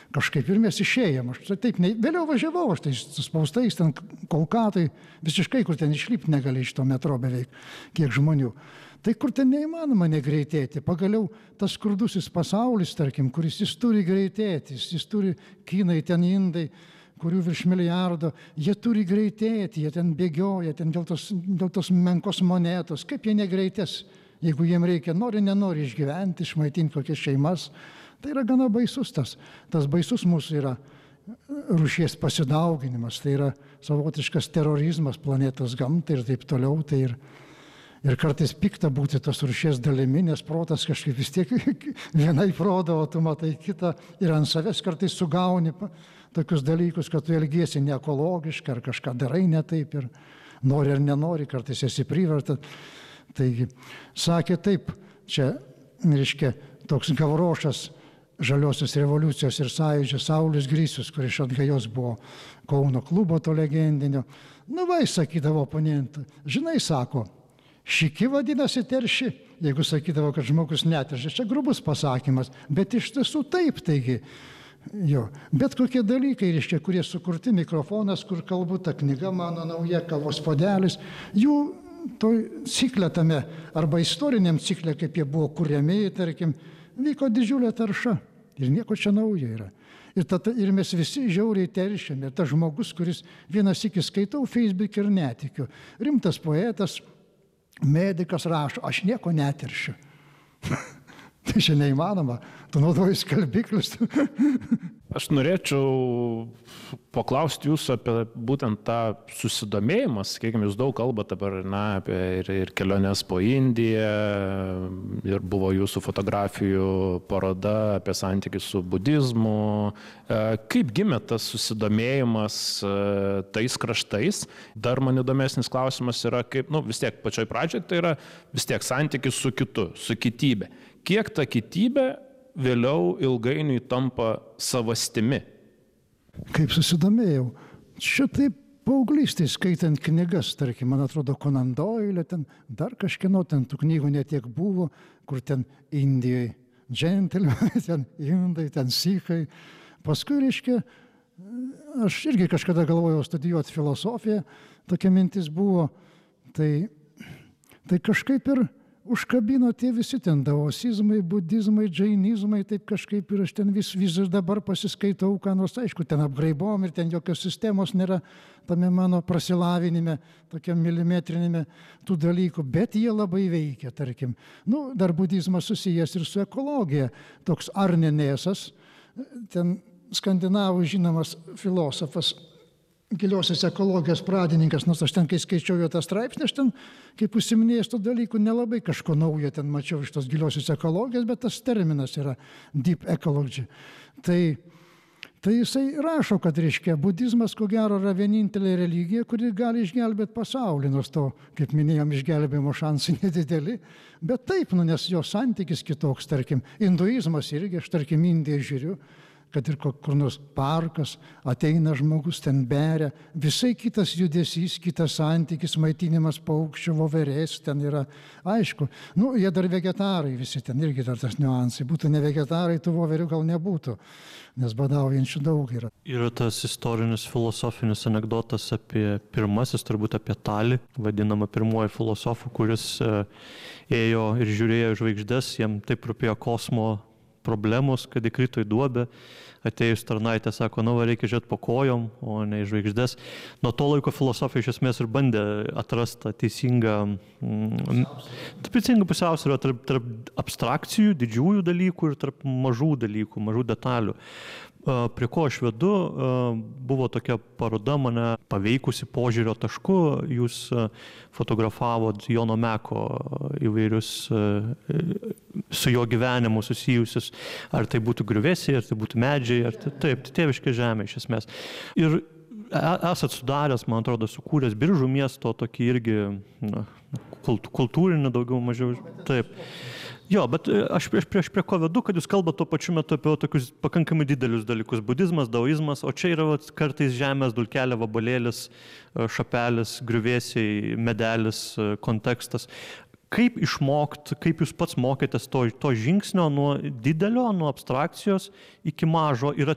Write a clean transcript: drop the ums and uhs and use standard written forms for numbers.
kažkaip ir mes išėjom. Aš taip, vėliau važiavau, aš tai suspaustais ten Kolkatai, visiškai, kur ten išlipti negali iš to metro beveik, kiek žmonių. Tai kur ten neįmanoma negreitėti. Pagaliau tas skurdusis pasaulis, tarkim, kuris jis turi greitėti, jis turi Kinai, ten Indai, kurių virš milijardo, jie turi greitėti, jie ten bėgioja, ten dėl tos menkos monetos. Kaip jie negreitės, jeigu jiem reikia, nenori išgyventi, išmaitinti kokias šeimas. Tai yra gana baisus tas. Tas baisus mūsų yra rūšies pasidauginimas, tai yra savotiškas terorizmas planetos gamtai ir taip toliau. Tai ir kartais pikta būti tos rūšies dalimi, nes protas kažkaip vis tiek vienaip rodo, o tu matai kitą ir ant savęs kartais sugauni tokius dalykus, kad tu elgiesi neekologiškai ar kažką darai ne taip ir nori ar nenori, kartais esi privertas. Taigi, sakė taip, čia, reiškia, toks Gavrošas Žaliosios revoliucijos ir sąjūdžio Saulius Gricius, kuris iš atgajos buvo Kauno klubo to legendinio. Nu, sakydavo oponentui, žinai, sako, šiki vadinasi terši, jeigu sakydavo, kad žmogus neteršia. Čia grubus pasakymas, bet iš tiesų taip, taigi. Jo. Bet kokie dalykai, reiškia, kurie sukurti, mikrofonas, kur kalbu, ta knyga mano nauja, kavos puodelis, jų to cikle tame, arba istoriniam cikle, kaip jie buvo kuriami, tarkim, vyko didžiulė tarša. Ir nieko čia naujo yra. Ir mes visi žiauriai teršiam. Ir tas žmogus, kuris vienas iki skaitau Facebook ir netikiu. Rimtas poetas, medikas rašo, aš nieko neteršiu. Tai čia neįmanoma, tu naudoji skalbiklius. Aš norėčiau paklausti jūsų apie būtent tą susidomėjimą, sakykime, jūs daug kalbate apie ir keliones po Indiją, ir buvo jūsų fotografijų paroda apie santykius su budizmu. Kaip gimė tas susidomėjimas tais kraštais? Dar man įdomesnis klausimas yra, kaip, vis tiek pačioj pradžioj, tai yra vis tiek santykis su kitu, su kitybė. Kiek ta kitybė vėliau ilgainiui tampa savastimi? Kaip susidomėjau. Šitaip paauglystėj skaitant knygas, tarkim, man atrodo, Conan Doyle, ten dar kažkieno, ten tų knygų netiek buvo, kur ten Indijoje džentelmenai, ten indai, ten sikhai. Paskui, reiškia, aš irgi kažkada galvojau studijuoti filosofiją, tokia mintis buvo, tai kažkaip ir užkabino tie visi ten daosizmai, budizmai, džainizmai, taip kažkaip ir aš ten vis dabar pasiskaitau, ką nors, aišku, ten apgraibom ir ten jokios sistemos nėra tame mano prasilavinime, tokiam milimetrinime tų dalykų, bet jie labai veikia, tarkim. Dar budizmas susijęs ir su ekologija. Toks Arnenėsas, ten skandinavų žinomas filosofas, giliosios ekologijos pradininkas, nors aš ten, kai skaičiau jo tą straipsnį, aš ten, kaip užsiminėjęs tų dalykų, nelabai kažko naujo ten mačiau iš tos giliosios ekologijos, bet tas terminas yra deep ecology. Tai jisai rašo, kad, reiškia, budizmas, ko gero, yra vienintelė religija, kuri gali išgelbėti pasaulį, nors to, kaip minėjom, išgelbėjimo šansai nedideli, bet taip, nes jo santykis kitoks, tarkim, hinduizmas irgi, aš, tarkim, Indiją žiūriu, kad ir kur nors parkas, ateina žmogus, ten beria, visai kitas judesys, kitas santykis, maitinimas paukščių, voverės, ten yra, aišku, jie dar vegetarai visi, ten irgi dar tas niuansai, būtų ne vegetarai, tų voverių gal nebūtų, nes badaujančių daug yra. Yra tas istorinis filosofinis anekdotas apie pirmasis, turbūt apie Talį, vadinamą pirmuoju filosofu, kuris ėjo ir žiūrėjo žvaigždes, jam taip rūpėjo kosmo problemos, kad įkrito į duobę, atėjus tarnaitė sako, reikia žiūrėti po kojom, o ne į žvaigždes. Nuo to laiko filosofija iš esmės ir bandė atrasti teisingą pusiausvyrą tarp abstrakcijų, didžiųjų dalykų ir tarp mažų dalykų, mažų detalių. Prie ko aš vedu, buvo tokia paroda mane paveikusi požiūrio tašku, jūs fotografavot Jono Meko įvairius su jo gyvenimu susijusius, ar tai būtų griuvėsiai, ar tai būtų medžiai, ar taip, tėviška žemė iš esmės. Ir esat sudaręs, man atrodo, sukūręs Biržų miesto tokį irgi kultūrinį daugiau mažiau, taip. Jo, bet aš prie ko vedu, kad jūs kalbate tuo pačiu metu apie tokius pakankamai didelius dalykus. Budizmas, daoizmas, o čia yra kartais žemės, dulkelė, vabalėlis, šapelis, griuvėsiai, medelis, kontekstas. Kaip išmokti, kaip jūs pats mokėtės to žingsnio nuo didelio, nuo abstrakcijos iki mažo? Yra